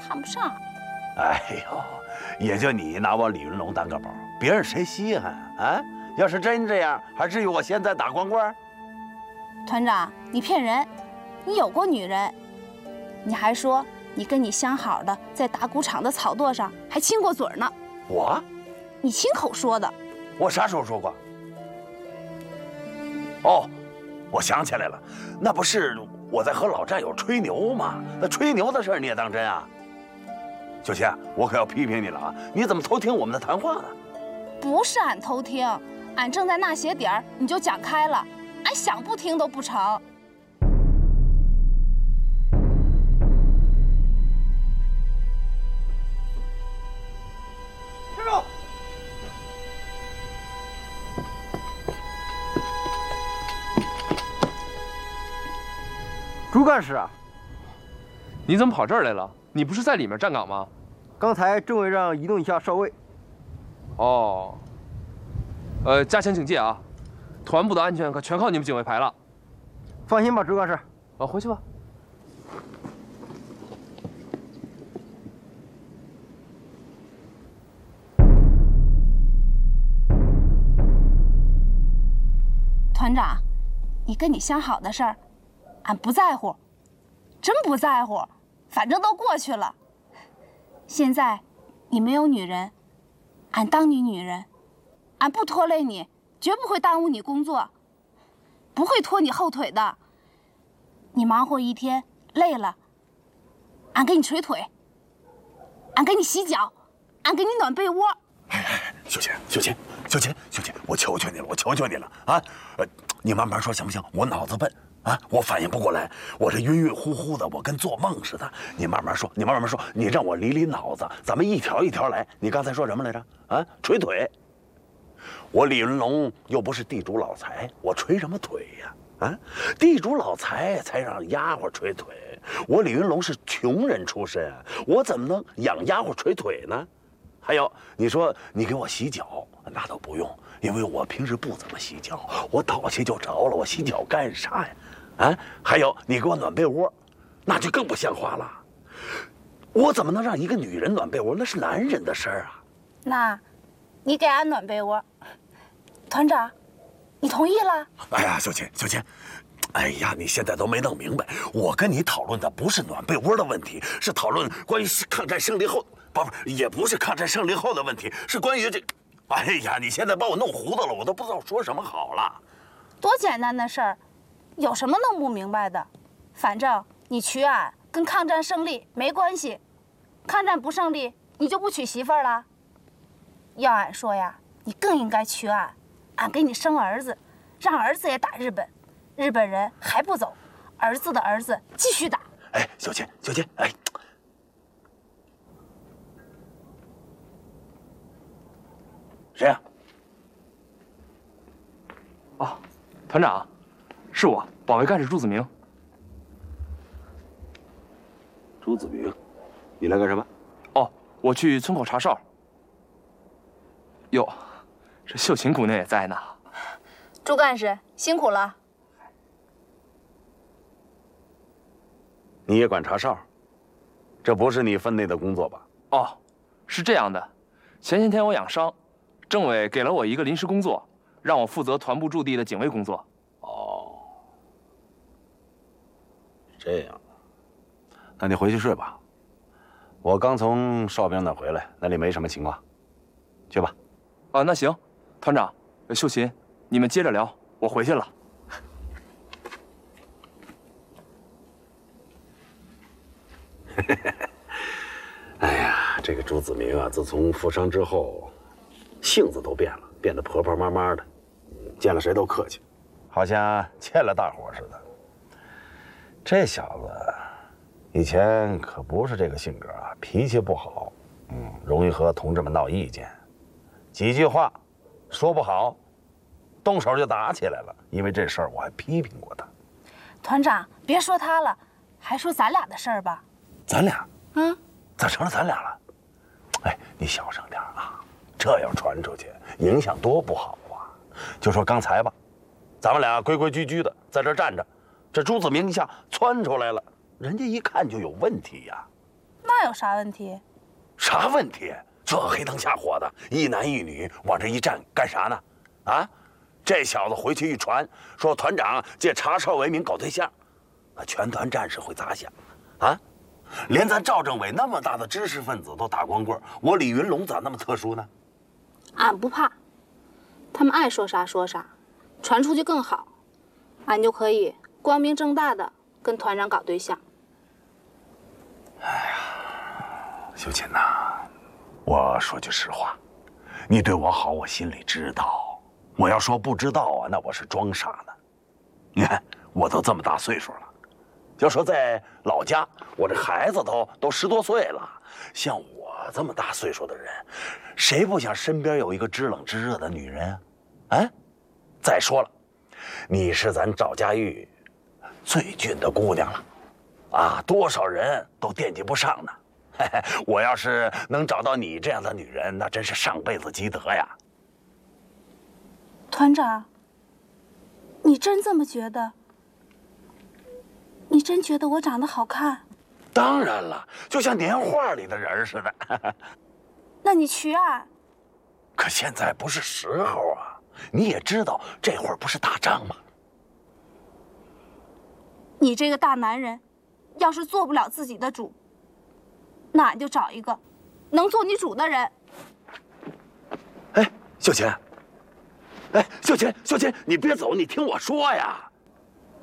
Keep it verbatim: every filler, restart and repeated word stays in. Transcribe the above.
看不上。 哎呦，也就你拿我李云龙当个宝，别人谁稀罕啊？要是真这样，还至于我现在打光棍？ 团长，你骗人！你有过女人，你还说你跟你相好的在打谷场的草垛上还亲过嘴呢。 我？ 你亲口说的。 我啥时候说过？哦，我想起来了，那不是我在和老战友吹牛吗？那吹牛的事你也当真啊？秀琴，我可要批评你了啊！你怎么偷听我们的谈话呢？ 不是俺偷听，俺正在那些点儿你就讲开了，俺想不听都不成。 师傅，朱干事啊， 你怎么跑这儿来了？你不是在里面站岗吗？ 刚才政委让移动一下哨位。 哦，呃，加强警戒啊！团部的安全可全靠你们警卫排了。 放心吧，朱干事。 啊，回去吧。 团长，你跟你相好的事儿，俺不在乎，真不在乎。反正都过去了。现在你没有女人，俺当你女人，俺不拖累你，绝不会耽误你工作，不会拖你后腿的。你忙活一天累了，俺给你捶腿，俺给你洗脚，俺给你暖被窝。 哎哎，秀琴，秀琴，秀琴，秀琴，我求求你了，我求求你了啊！呃，你慢慢说行不行？我脑子笨。啊，我反应不过来，我这晕晕乎乎的，我跟做梦似的。你慢慢说，你慢慢说，你让我理理脑子，咱们一条一条来。你刚才说什么来着？啊，捶腿。我李云龙又不是地主老财，我捶什么腿呀？啊，地主老财才让丫鬟捶腿，我李云龙是穷人出身，我怎么能养丫鬟捶腿呢？还有，你说你给我洗脚，那倒不用，因为我平时不怎么洗脚，我倒气就着了，我洗脚干啥呀？啊，还有你给我暖被窝，那就更不像话了。我怎么能让一个女人暖被窝？那是男人的事儿啊。 那，你给俺暖被窝，团长，你同意了？ 哎呀，秀琴，秀琴，哎呀，你现在都没弄明白，我跟你讨论的不是暖被窝的问题，是讨论关于抗战胜利后，不不，也不是抗战胜利后的问题，是关于这。哎呀，你现在把我弄糊涂了，我都不知道说什么好了。 多简单的事儿，有什么弄不明白的？反正你娶俺跟抗战胜利没关系，抗战不胜利，你就不娶媳妇儿了。要俺说呀，你更应该娶俺，俺给你生儿子，让儿子也打日本，日本人还不走，儿子的儿子继续打。 哎，秀琴，秀琴，哎，谁呀？ 啊，团长，是我，保卫干事朱子明。 朱子明，你来干什么？ 哦，我去村口查哨。哟，这秀琴姑娘也在呢。 朱干事辛苦了。 你也管查哨？这不是你分内的工作吧？ 哦，是这样的，前些天我养伤，政委给了我一个临时工作，让我负责团部驻地的警卫工作。 哦，这样，那你回去睡吧。我刚从哨兵那回来，那里没什么情况，去吧。 啊，那行，团长，秀琴，你们接着聊，我回去了。 哎呀，这个朱子明啊，自从负伤之后，性子都变了，变得婆婆妈妈的，见了谁都客气，好像欠了大伙似的。这小子以前可不是这个性格啊，脾气不好，嗯，容易和同志们闹意见，几句话说不好，动手就打起来了。因为这事儿我还批评过他。 团长，别说他了，还说咱俩的事儿吧。 咱俩？ 嗯， 咋成了咱俩了？哎，你小声点啊，这要传出去，影响多不好啊！就说刚才吧，咱们俩规规矩矩的在这站着，这朱子明一下窜出来了，人家一看就有问题呀。 那有啥问题？ 啥问题？这黑灯瞎火的，一男一女往这一站，干啥呢？啊，这小子回去一传，说团长借查哨为名搞对象，那全团战士会咋想？啊，连咱赵政委那么大的知识分子都打光棍，我李云龙咋那么特殊呢？ 俺不怕，他们爱说啥说啥，传出去更好，俺就可以光明正大的跟团长搞对象。 哎呀，秀琴呐，我说句实话，你对我好，我心里知道。我要说不知道啊，那我是装傻呢。你看，我都这么大岁数了，要说在老家，我这孩子都都十多岁了。像我这么大岁数的人，谁不想身边有一个知冷知热的女人啊？啊！再说了，你是咱赵家峪最俊的姑娘了，啊，多少人都惦记不上呢。嘿嘿，我要是能找到你这样的女人，那真是上辈子积德呀。 团长，你真这么觉得？你真觉得我长得好看？ 当然了，就像年画里的人似的。 那你娶俺？ 可现在不是时候啊！你也知道，这会儿不是打仗吗？ 你这个大男人，要是做不了自己的主，那俺就找一个能做你主的人。 哎，秀琴，哎，秀琴，秀琴，你别走，你听我说呀！